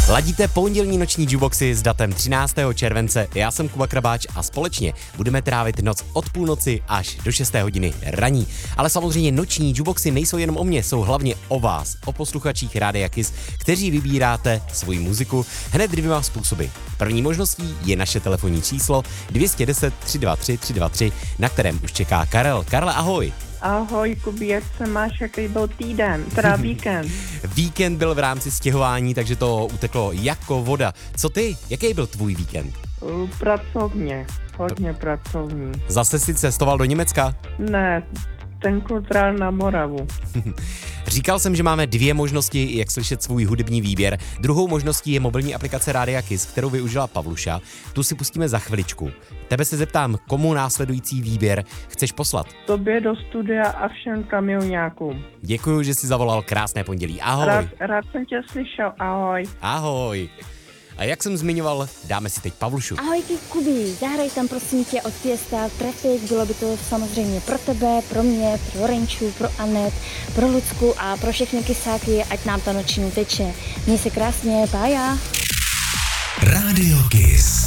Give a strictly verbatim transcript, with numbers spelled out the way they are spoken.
Ladíte pondělní noční jukeboxy s datem třináctého července. Já jsem Kuba Krabáč a společně budeme trávit noc od půlnoci až do šesté hodiny raní. Ale samozřejmě noční jukeboxy nejsou jenom o mně, jsou hlavně o vás, o posluchačích Rádia Kiss, kteří vybíráte svoji muziku hned dvěma způsoby. První možností je naše telefonní číslo dvě jedna deset, tři dva tři, tři dva tři, na kterém už čeká Karel. Karle, ahoj. Ahoj, Kubi, jak se máš, jaký byl týden, teda víkend? Víkend byl v rámci stěhování, takže to uteklo jako voda. Co ty? Jaký byl tvůj víkend? Uh, Pracovně, hodně pracovní. Zase si cestoval do Německa? Ne, tentokrát na Moravu. Říkal jsem, že máme dvě možnosti, jak slyšet svůj hudební výběr. Druhou možností je mobilní aplikace Rádia Kiss, kterou využila Pavluša. Tu si pustíme za chviličku. Tebe se zeptám, komu následující výběr chceš poslat? Tobě do studia a všem kamionňákům. Děkuju, že jsi zavolal, krásné pondělí. Ahoj. Rád, rád jsem tě slyšel, ahoj. Ahoj. A jak jsem zmiňoval, dáme si teď Pavlušu. Ahoj ty Kubi, zahraj tam prosím tě od Fiesta Traffic, bylo by to samozřejmě pro tebe, pro mě, pro Renču, pro Anet, pro Lucku a pro všechny kysáky, ať nám ta noční teče. Měj se krásně, pája. Radio Kiss.